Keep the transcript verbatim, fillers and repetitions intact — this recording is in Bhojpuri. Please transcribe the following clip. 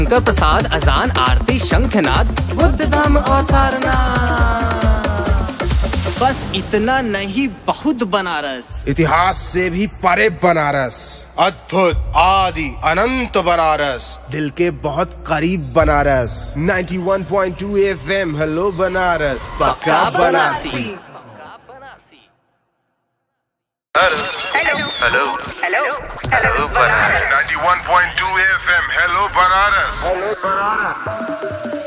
शंकर प्रसाद, अजान, आरती, शंखनाद, बुद्ध धाम और सारनाथ। बस इतना नहीं, बहुत बनारस, इतिहास से भी परे बनारस, अद्भुत आदि अनंत बनारस, दिल के बहुत करीब बनारस। इक्यानवे पॉइंट दो एफएम, हेलो बनारस, पक्का Banarasi. Hello hello hello hello hello Banaras इक्यानवे पॉइंट दो एफएम, हेलो बनारस।